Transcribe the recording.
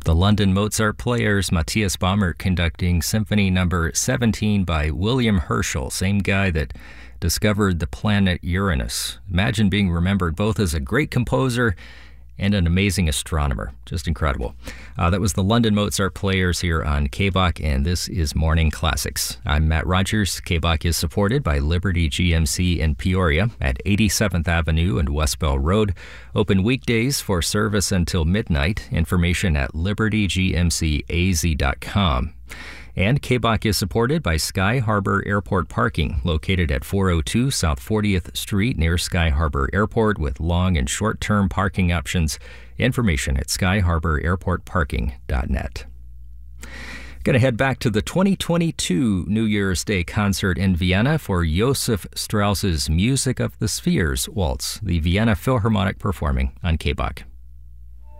The London Mozart Players, Matthias Baumert conducting Symphony No. 17 by William Herschel, same guy that discovered the planet Uranus. Imagine being remembered both as a great composer and an amazing astronomer. Just incredible. That was the London Mozart Players here on KBOC, and this is Morning Classics. I'm Matt Rogers. KBOC is supported by Liberty GMC in Peoria at 87th Avenue and West Bell Road. Open weekdays for service until midnight. Information at libertygmcaz.com. And KBOC is supported by Sky Harbor Airport Parking, located at 402 South 40th Street near Sky Harbor Airport with long and short-term parking options. Information at skyharbor-airportparking.net. Going to head back to the 2022 New Year's Day concert in Vienna for Josef Strauss's Music of the Spheres Waltz, the Vienna Philharmonic performing on KBOC.